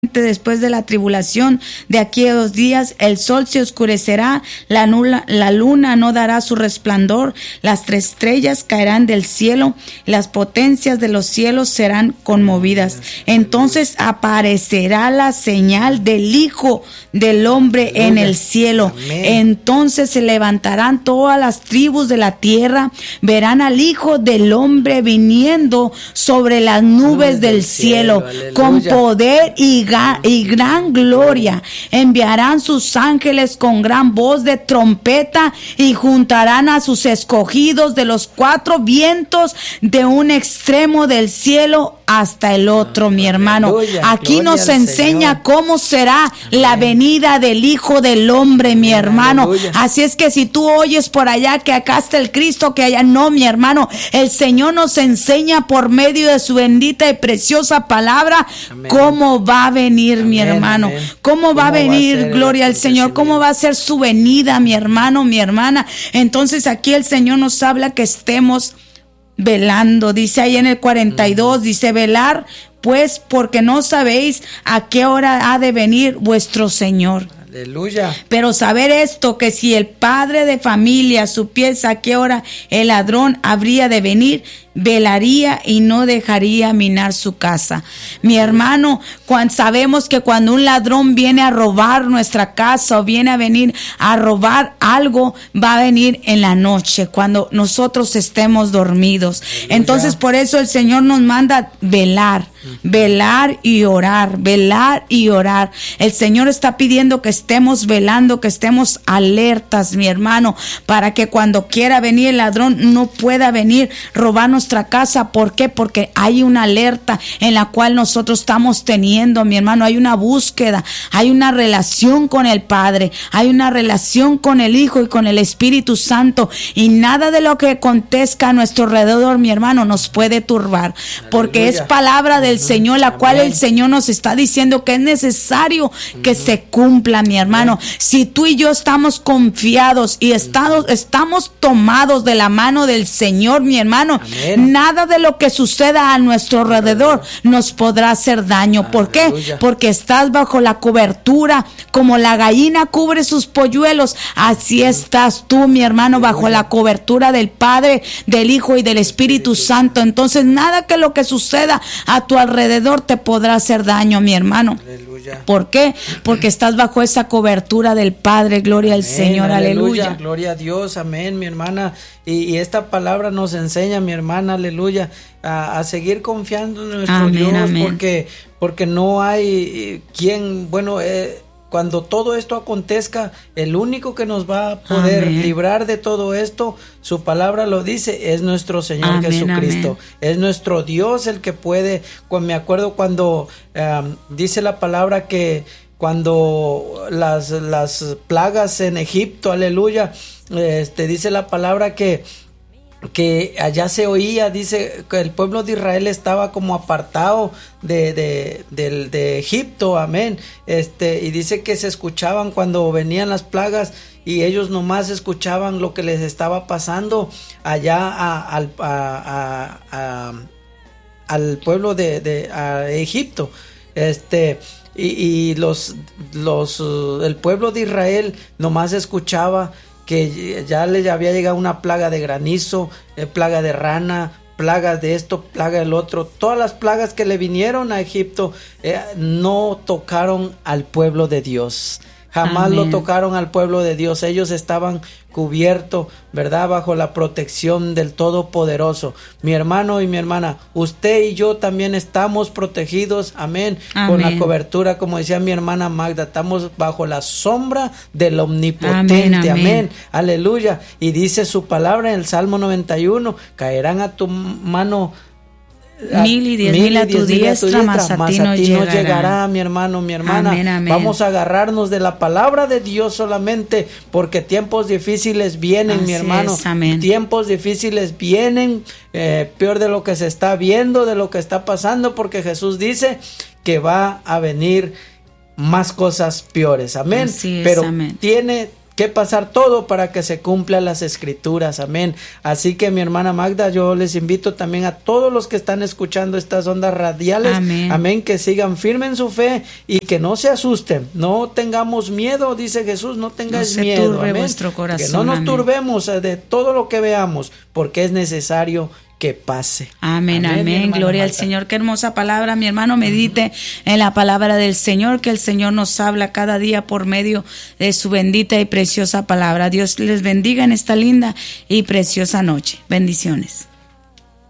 después de la tribulación de aquí a 2 días, el sol se oscurecerá, la luna no dará su resplandor, las 3 estrellas caerán del cielo, las potencias de los cielos serán conmovidas. Entonces aparecerá la señal del Hijo del Hombre en el cielo. Entonces se levantarán todas las tribus de la tierra, verán al Hijo del Hombre viniendo sobre las nubes del cielo, con poder y gran gloria. Enviarán sus ángeles con gran voz de trompeta y juntarán a sus escogidos de los 4 vientos, de un extremo del cielo hasta el otro, mi hermano. Aquí nos enseña cómo será la venida del Hijo del Hombre, mi hermano. Así es que si tú oyes por allá que acá está el Cristo, que allá no, mi hermano, el Señor nos enseña por medio de su bendita y preciosa palabra cómo va a venir, mi hermano. Cómo va a venir, gloria al Señor. Cómo va a ser su venida, mi hermano, mi hermana. Entonces aquí el Señor nos habla que estemos velando. Dice ahí en el 42, dice: velar pues, porque no sabéis a qué hora ha de venir vuestro Señor. Aleluya. Pero saber esto, que si el padre de familia supiese a qué hora el ladrón habría de venir, velaría y no dejaría minar su casa. Mi hermano, sabemos que cuando un ladrón viene a robar nuestra casa o viene a venir a robar algo, va a venir en la noche, cuando nosotros estemos dormidos. Entonces por eso el Señor nos manda velar y orar, velar y orar. El Señor está pidiendo que estemos velando, que estemos alertas, mi hermano, para que cuando quiera venir el ladrón no pueda venir robar nuestra casa. ¿Por qué? Porque hay una alerta en la cual nosotros estamos teniendo, mi hermano. Hay una búsqueda, hay una relación con el Padre, hay una relación con el Hijo y con el Espíritu Santo, y nada de lo que acontezca a nuestro alrededor, mi hermano, nos puede turbar, porque es palabra del Señor, la cual el Señor nos está diciendo que es necesario que se cumpla, mi hermano. Si tú y yo estamos confiados y estamos tomados de la mano del Señor, mi hermano, nada de lo que suceda a nuestro alrededor nos podrá hacer daño. ¿Por qué? Porque estás bajo la cobertura, como la gallina cubre sus polluelos, así estás tú, mi hermano, bajo la cobertura del Padre, del Hijo y del Espíritu Santo. Entonces nada que lo que suceda a tu alrededor te podrá hacer daño, mi hermano. ¿Por qué? Porque estás bajo esa cobertura del Padre. Gloria al Señor, aleluya. Gloria a Dios, amén, mi hermana. Y esta palabra nos enseña, mi hermana, aleluya, a seguir confiando en nuestro Dios, porque no hay quien, cuando todo esto acontezca, el único que nos va a poder librar de todo esto, su palabra lo dice, es nuestro Señor Jesucristo. Es nuestro Dios el que puede. Me acuerdo cuando dice la palabra que cuando las plagas en Egipto, aleluya, dice la palabra que allá se oía, dice que el pueblo de Israel estaba como apartado de Egipto, amén, y dice que se escuchaban cuando venían las plagas, y ellos nomás escuchaban lo que les estaba pasando allá al pueblo a Egipto, y el pueblo de Israel nomás escuchaba que ya les había llegado una plaga de granizo, plaga de rana, plagas de esto, plaga del otro. Todas las plagas que le vinieron a Egipto no tocaron al pueblo de Dios. Jamás lo tocaron al pueblo de Dios. Ellos estaban cubiertos, ¿verdad?, bajo la protección del Todopoderoso. Mi hermano y mi hermana, usted y yo también estamos protegidos, amén, con la cobertura, como decía mi hermana Magda, estamos bajo la sombra del Omnipotente, amén, aleluya. Y dice su palabra en el Salmo 91, caerán a tu mano 1,000 y 10,000 a tu diestra, mas a ti no llegará, mi hermano, mi hermana. Amén. Vamos a agarrarnos de la palabra de Dios solamente, porque tiempos difíciles vienen, así mi hermano. Tiempos difíciles vienen, peor de lo que se está viendo, de lo que está pasando, porque Jesús dice que va a venir más cosas peores, amén. Pero tiene que pasar todo para que se cumplan las escrituras, amén. Así que mi hermana Magda, yo les invito también a todos los que están escuchando estas ondas radiales, amén, que sigan firmes en su fe y que no se asusten, no tengamos miedo, dice Jesús, no tengáis miedo, amén, vuestro corazón, que no nos turbemos de todo lo que veamos, porque es necesario que pase. Amén, amén. Gloria al Señor. Qué hermosa palabra, mi hermano. Medite en la palabra del Señor, que el Señor nos habla cada día por medio de su bendita y preciosa palabra. Dios les bendiga en esta linda y preciosa noche. Bendiciones.